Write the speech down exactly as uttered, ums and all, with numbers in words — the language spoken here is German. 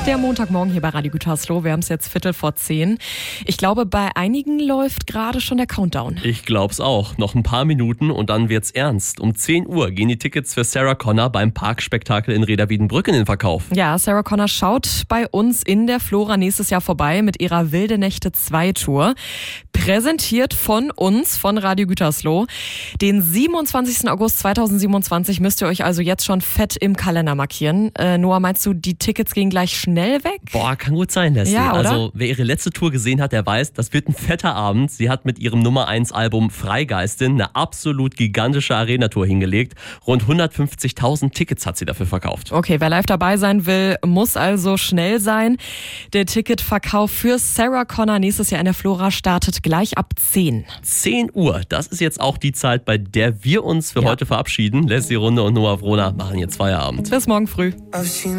Der Montagmorgen hier bei Radio Gütersloh. Wir haben es jetzt Viertel vor zehn. Ich glaube, bei einigen läuft gerade schon der Countdown. Ich glaub's auch. Noch ein paar Minuten und dann wird's ernst. Um zehn Uhr gehen die Tickets für Sarah Connor beim Parkspektakel in Reda-Wiedenbrück in den Verkauf. Ja, Sarah Connor schaut bei uns in der Flora nächstes Jahr vorbei mit ihrer Wilde Nächte zwei Tour. Präsentiert von uns, von Radio Gütersloh. Den siebenundzwanzigsten August zweitausendsiebenundzwanzig müsst ihr euch also jetzt schon fett im Kalender markieren. Äh, Noah, meinst du, die Tickets gehen gleich schnell weg? Boah, kann gut sein, Leslie. Ja, oder? Also, wer ihre letzte Tour gesehen hat, der weiß, das wird ein fetter Abend. Sie hat mit ihrem Nummer eins Album Freigeistin eine absolut gigantische Arena-Tour hingelegt. Rund hundertfünfzigtausend Tickets hat sie dafür verkauft. Okay, wer live dabei sein will, muss also schnell sein. Der Ticketverkauf für Sarah Connor nächstes Jahr in der Flora startet gleich ab zehn. zehn Uhr, das ist jetzt auch die Zeit, bei der wir uns für Ja. heute verabschieden. Leslie Runde und Noah Wrohner machen jetzt Feierabend. Bis morgen früh.